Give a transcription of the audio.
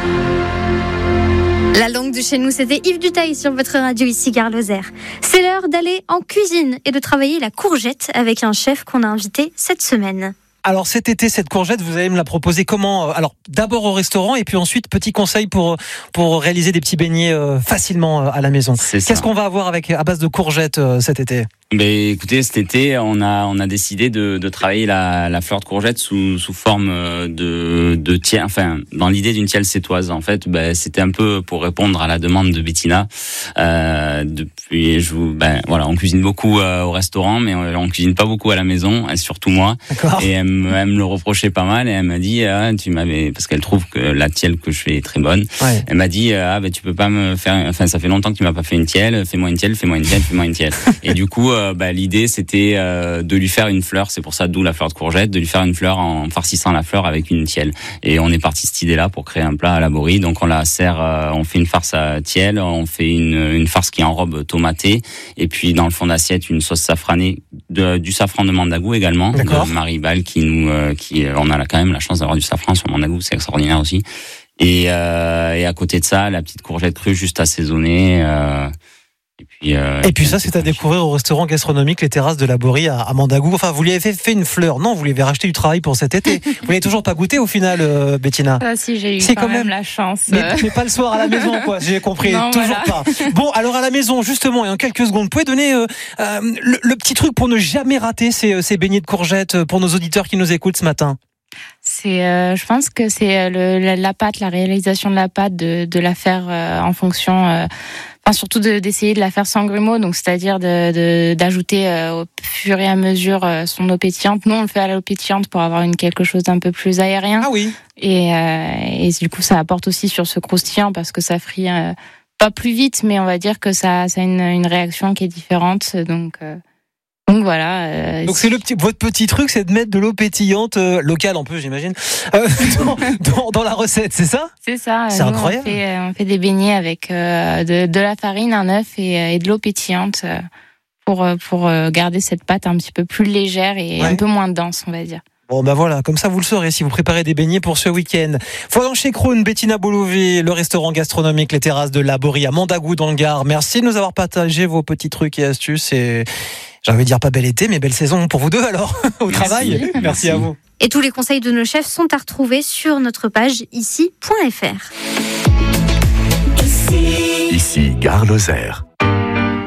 La langue de chez nous, c'était Yves Dutail sur votre radio ici, Gare Lozère. C'est l'heure d'aller en cuisine et de travailler la courgette avec un chef qu'on a invité cette semaine. Alors cet été, cette courgette, vous allez me la proposer comment ? Alors d'abord au restaurant et puis ensuite, petit conseil pour réaliser des petits beignets facilement à la maison. Qu'est-ce qu'on va avoir à base de courgettes cet été ? Écoutez, cet été, on a décidé de travailler la fleur de courgette sous forme de tielle, enfin, dans l'idée d'une tielle sétoise. En fait, c'était un peu pour répondre à la demande de Bettina. On cuisine beaucoup au restaurant, mais on cuisine pas beaucoup à la maison, et surtout moi. D'accord. Et elle me le reprochait pas mal, et elle m'a dit, parce qu'elle trouve que la tielle que je fais est très bonne. Ouais. Elle m'a dit, tu peux pas me faire, enfin, ça fait longtemps que tu m'as pas fait une tielle, fais-moi une tielle. Et du coup, l'idée c'était de lui faire une fleur, c'est pour ça d'où la fleur de courgette, de lui faire une fleur en farcissant la fleur avec une tielle. Et on est parti de cette idée-là pour créer un plat à la Borie. Donc on la sert, on fait une farce à tielle, on fait une farce qui enrobe tomatée, et puis dans le fond d'assiette une sauce safranée, du safran de Mandagou également. D'accord. De Marie Ball on a quand même la chance d'avoir du safran sur Mandagou, c'est extraordinaire aussi. Et à côté de ça, la petite courgette crue juste assaisonnée. Et puis ça, c'est à découvrir au restaurant gastronomique Les Terrasses de la Borie à Mandagou. Enfin, vous lui avez fait une fleur. Non, vous lui avez racheté du travail pour cet été. Vous l'avez toujours pas goûté au final, Bettina? Si, j'ai eu quand même la chance. Mais pas le soir à la maison, quoi. J'ai compris. Non, toujours voilà. Pas. Bon, alors à la maison, justement, et en quelques secondes, vous pouvez donner le petit truc pour ne jamais rater ces beignets de courgettes pour nos auditeurs qui nous écoutent ce matin? Je pense que c'est la pâte, la réalisation de la pâte, de la faire en fonction. Surtout d'essayer de la faire sans grumeaux, donc c'est-à-dire d'ajouter au fur et à mesure son eau pétillante. Nous, on le fait à l'eau pétillante pour avoir quelque chose d'un peu plus aérien. Ah oui. Et du coup, ça apporte aussi sur ce croustillant parce que ça frit pas plus vite, mais on va dire que ça a une réaction qui est différente. Donc voilà. Donc votre petit truc, c'est de mettre de l'eau pétillante locale en plus, j'imagine, dans la recette, c'est ça ? C'est ça. C'est incroyable. On fait des beignets avec de la farine, un œuf et de l'eau pétillante pour garder cette pâte un petit peu plus légère et un peu moins dense, on va dire. Bon voilà, comme ça vous le saurez si vous préparez des beignets pour ce week-end. Foilon chez Kroon, Bettina Boulové, le restaurant gastronomique Les Terrasses de la Borie à Mandagou dans le Gard. Merci de nous avoir partagé vos petits trucs et astuces et j'ai envie de dire pas bel été, mais belle saison pour vous deux alors, au travail. Merci à vous. Et tous les conseils de nos chefs sont à retrouver sur notre page ici.fr. Ici, Gare Lozère.